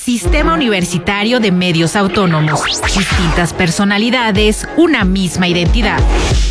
Sistema Universitario de Medios Autónomos. Distintas personalidades, una misma identidad.